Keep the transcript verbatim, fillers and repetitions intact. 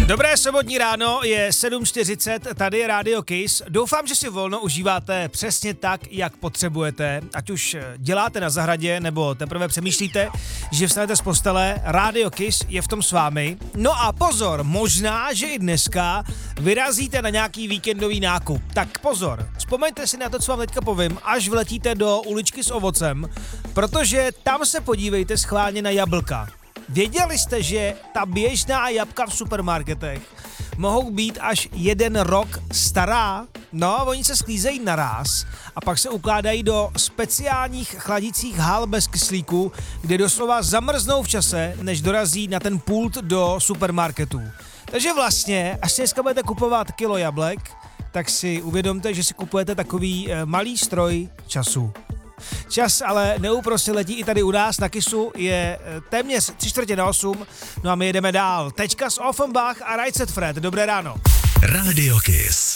Dobré sobotní ráno, je sedm čtyřicet, tady je Radio Kiss. Doufám, že si volno užíváte přesně tak, jak potřebujete. Ať už děláte na zahradě, nebo teprve přemýšlíte, že vstanete z postele, Radio Kiss je v tom s vámi. No a pozor, možná, že i dneska vyrazíte na nějaký víkendový nákup. Tak pozor, vzpomeňte si na to, co vám teďka povím, až vletíte do uličky s ovocem, protože tam se podívejte schválně na jablka. Věděli jste, že ta běžná jabka v supermarketech mohou být až jeden rok stará? No, oni se sklízejí naráz a pak se ukládají do speciálních chladicích hal bez kyslíku, kde doslova zamrznou v čase, než dorazí na ten pult do supermarketu. Takže vlastně, až si dneska budete kupovat kilo jablek, tak si uvědomte, že si kupujete takový e, malý stroj času. Čas ale neúprostně letí i tady u nás na Kissu, je téměř tři čtvrtě na osm, no a my jedeme dál. Teďka s Offenbach a Right Said Fred, dobré ráno. Radio Kiss.